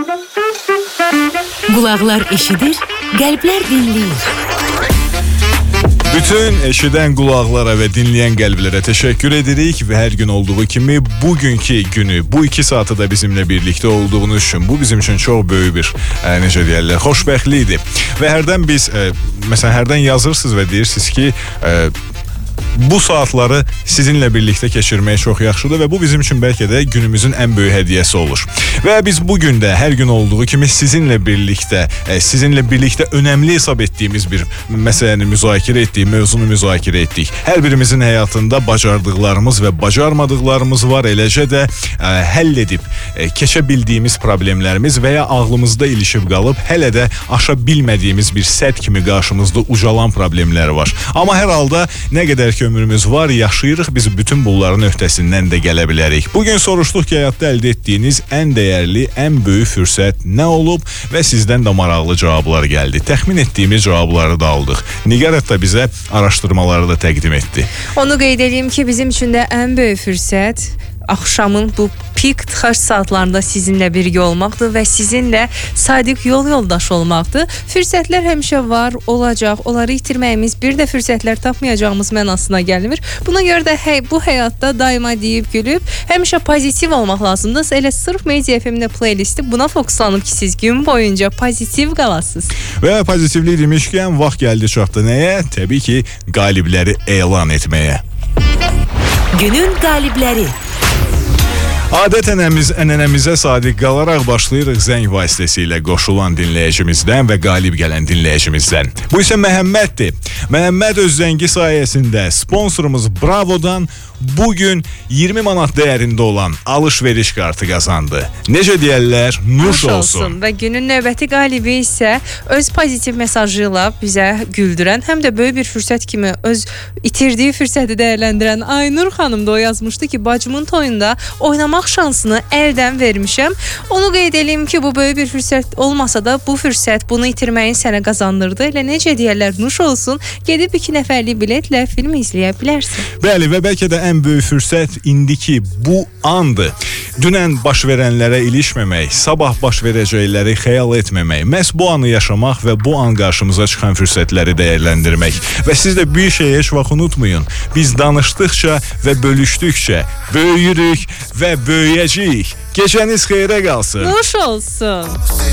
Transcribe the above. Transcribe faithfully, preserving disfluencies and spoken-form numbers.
Qulaqlar eşidir, qəlblər dinləyir. Bütün eşidən qulaqlara və dinləyən qəlblərə təşəkkür edirik və hər gün olduğu kimi bugünkü günü, bu iki saatı da bizimlə birlikdə olduğunuz üçün bu bizim üçün çox böyük bir, ə, necə deyərlər, xoşbəxtlikdir. Və hərdən biz, ə, məsələn, hərdən yazırsınız və deyirsiniz ki, ə, bu saatları sizinlə birlikdə keçirmək çox yaxşıdır və bu bizim üçün bəlkə də günümüzün ən böyük hədiyyəsi olur. Və biz bugün də hər gün olduğu kimi sizinlə birlikdə, sizinlə birlikdə önəmli hesab etdiyimiz bir məsələni müzakirə etdik, mövzunu müzakirə etdik. Hər birimizin həyatında bacardıqlarımız və bacarmadıqlarımız var, eləcə də ə, həll edib ə, keçə bildiyimiz problemlərimiz və ya ağlımızda ilişib qalıb, hələ də aşa bilmədiyimiz bir sədd kimi qarşımızda ucalan problemlər var. Amma hər halda nə qədər ki ömrümüz var, yaşayırıq, biz bütün bunların öhdəsindən də gələ bilərik. Bugün soruşduq ki, həyatda əldə etdiyiniz ən dəyərli, ən böyük fürsət nə olub və sizdən də maraqlı cavablar gəldi. Təxmin etdiyimiz cavabları da aldıq. Nigar hətta bizə araşdırmaları da təqdim etdi. Onu qeyd edeyim ki, bizim üçün də ən böyük fürsət axşamın bu pik tıxaç saatlarında sizinlə birgə olmaqdır və sizinlə sadiq yol yoldaş olmaqdır. Fürsətlər həmişə var, olacaq. Onları itirməyimiz, bir də fürsətlər tapmayacağımız mənasına gəlmir. Buna görə də hey, bu həyatda daima deyib gülüb, həmişə pozitiv olmaq lazımdır. Elə sırf Media F M-də playlisti buna fokuslanıb ki, siz gün boyunca pozitiv qalasınız. Və pozitivlik demişkən, vaxt gəldi çatdı nəyə? Təbii ki, qalibləri elan etməyə. Günün qalibləri. Adət ənəmiz, ənənəmizə sadiq qalaraq başlayırıq zəng vasitəsilə qoşulan dinləyicimizdən və qalib gələn dinləyicimizdən. Bu isə Məhəmməddir. Məhəmməd öz zəngi sayəsində sponsorumuz Bravo'dan bugün iyirmi manat dəyərində olan alış-veriş kartı qazandı. Necə deyərlər? Nuş olsun. olsun. Və günün növbəti qalibi isə öz pozitiv mesajı ilə bizə güldürən, həm də böyük bir fürsət kimi öz itirdiyi fürsəti dəyərləndirən Aynur xanım da o yazmışdı ki, bacımın toyunda oynamaq şansını əldən vermişəm. Onu qeyd edeyim ki, bu böyük bir fürsət olmasa da bu fürsət bunu itirməyin sənə qazandırdı. Elə necə deyərlər, nuş olsun. Gedib iki nəfərlik biletlə film izləyə bilərsin. Bəli, və bəlkə də ən böyük fürsət indiki bu andır. Dünən baş verənlərə ilişməmək, sabah baş verəcəkləri xəyal etməmək, məhz bu anı yaşamaq və bu an qarşımıza çıxan fürsətləri dəyərləndirmək. Və siz də bir şeyi heç vaxt unutmayın. Biz danışdıqca və bölüşdükcə böyüyürük və böyüyəcəyik. Gecəniz xeyrə qalsın. Nuş olsun.